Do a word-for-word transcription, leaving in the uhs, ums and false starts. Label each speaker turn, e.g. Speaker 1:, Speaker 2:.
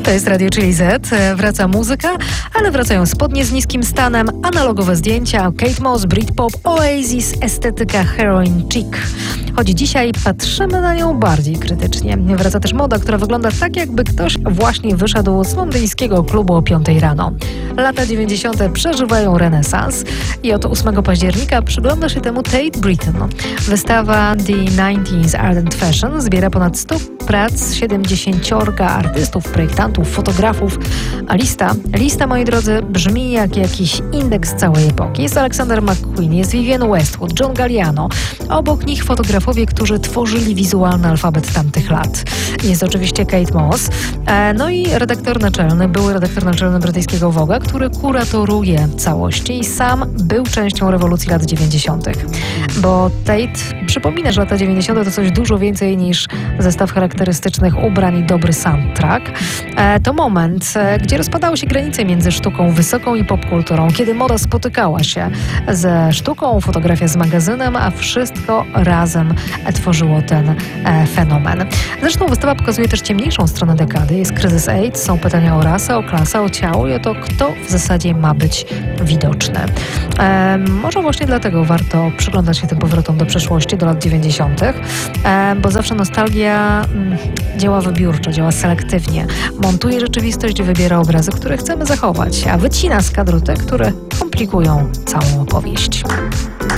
Speaker 1: To jest Radio Chili Z. Wraca muzyka, ale wracają spodnie z niskim stanem, analogowe zdjęcia, Kate Moss, Britpop, Oasis, estetyka heroin chic. Choć dzisiaj patrzymy na nią bardziej krytycznie. Wraca też moda, która wygląda tak, jakby ktoś właśnie wyszedł z londyńskiego klubu o piątej rano. Lata dziewięćdziesiąte przeżywają renesans i od ósmego października przygląda się temu Tate Britain. Wystawa The dziewięćdziesiąte Art and Fashion zbiera ponad sto prac siedemdziesięciorga artystów, projektantów, fotografów, a lista, lista, moi drodzy, brzmi jak jakiś indeks całej epoki. Jest Alexander McQueen, jest Vivienne Westwood, John Galliano. Obok nich fotografowie, którzy tworzyli wizualny alfabet tamtych lat. Jest oczywiście Kate Moss, no i redaktor naczelny, były redaktor naczelny brytyjskiego Vogue'a, który kuratoruje całości i sam był częścią rewolucji lat dziewięćdziesiątych. Bo Tate przypomina, że lata dziewięćdziesiąte to coś dużo więcej niż zestaw charakterystycznych ubrań i dobry soundtrack. To moment, gdzie rozpadały się granice między sztuką wysoką i popkulturą, kiedy moda spotykała się ze sztuką, fotografia z magazynem, a wszystko razem tworzyło ten fenomen. Zresztą wystawa pokazuje też ciemniejszą stronę dekady. Jest kryzys AIDS, są pytania o rasę, o klasę, o ciało i o to, kto w zasadzie ma być widoczny. E, może właśnie dlatego warto przyglądać się tym powrotom do przeszłości, do lat dziewięćdziesiątych, e, bo zawsze nostalgia m, działa wybiórczo, działa selektywnie. Montuje rzeczywistość, wybiera obrazy, które chcemy zachować, a wycina z kadru te, które komplikują całą opowieść.